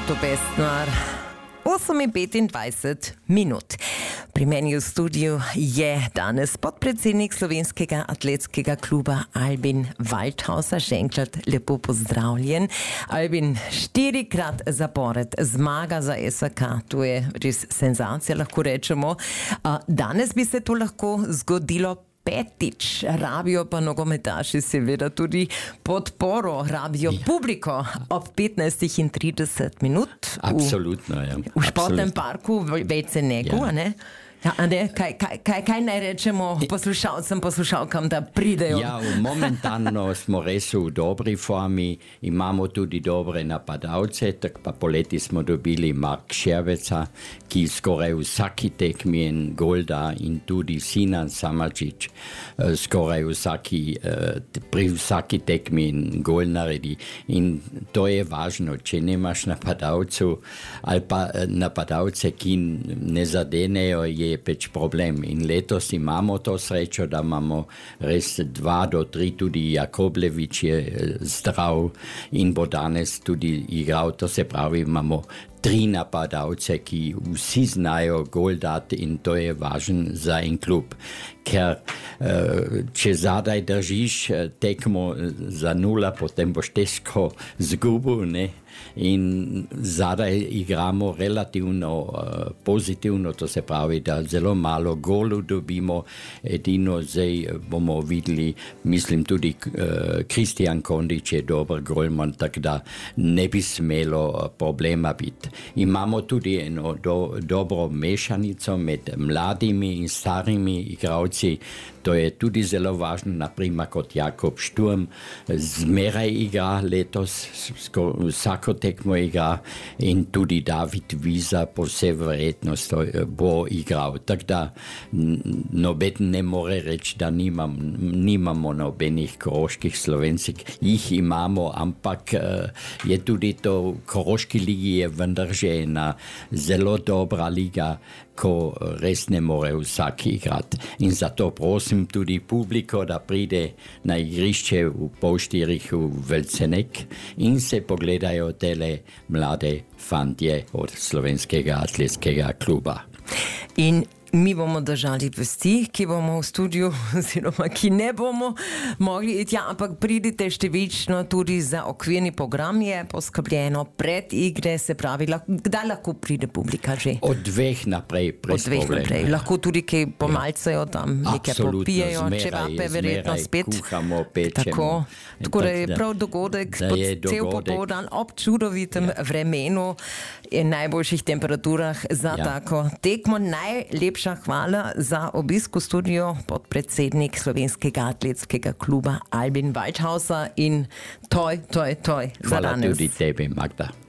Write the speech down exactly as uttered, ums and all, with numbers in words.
to Bestnar. osem in petindvajset minut. Pri meni v studiu je danes podpredsednik Slovenskega atletskega kluba Albin Waldhauser. Še enkrat lepo pozdravljen. Albin, štirikrat zapored zmaga za S A K. To je res senzacija, lahko rečemo. Danes bi se to lahko zgodilo petič. Rabijo pa nogometaši seveda tudi podporo, rabijo ja. publiko ob petnajstih in trideset minut. Absolutno, ja. V športnem parku več se nego, ja. ne? Ja, ne? Kaj, kaj, kaj, kaj naj rečemo poslušalcem, poslušalkam, da pridejo? Ja, momentalno smo res v dobri formi, imamo tudi dobre napadalce, tak pa poleti smo dobili Mark Šerveca, ki skoraj vsaki tekmi en gol da, in tudi Sinan Samačić skoraj vsaki, pri vsaki tekmi en gol naredi. In to je važno, če nemaš napadalcev ali pa napadalce, ki ne zadenejo, je peč problem. In letos imamo to srečo, da imamo res dva do tri, tudi Jakovlevič je zdrav in bo danes tudi igral, to se pravi, imamo tri napadalce, ki vsi znajo gol dati in to je važno za en klub. Ker če zadaj držiš tekmo za nula, potem boš težko zgubil, ne? In zadaj igramo relativno pozitivno, to se pravi, da zelo malo golov dobimo, edino zdaj bomo videli, mislim tudi Kristjan Kondič je dober golman, tako da ne bi smelo problema biti. Imamo tudi eno do, dobro mešanico med mladimi in starimi igralci, to je tudi zelo važno, naprimer kot Jakob Šturm, zmeraj igra letos, vsako tekmo igra in tudi David Wiesa po vsej verjetnost bo igral. Tako da noben ne more reči, da nimam, nimamo nobenih koroških Slovencev, jih imamo, ampak je tudi to v koroški ligi je vendar že ena zelo dobra liga, ko res ne more vsak igrati. In zato prosim tudi publiko, da pride na igrišče v pol štirih v Velcenek in se pogledajo tele mlade fantje od Slovenskega atletskega kluba. In mi bomo držali vesti, ki bomo v studiu, oziroma ki ne bomo mogli iti, ja, ampak pridite številčno tudi za okvirni program je poskrbljeno pred igre, se pravi, kdaj lahko pride publika že? Od dveh naprej, brez problema. Lahko tudi kaj pomalcajo tam, nekaj popijejo, čevape verjetno spet. Kuhamo, pečemo. Tako, tako da je prav dogodek, da je dogodek. Cel popoldan ob čudovitem ja. vremenu in najboljših temperaturah za ja. tako tekmo. Najlepša hvala za obisk v studiu podpredsednik Slovenskega atletskega kluba Albin Waldhauser in toj, toj, toj za danes. Hvala tudi tebi, Magda.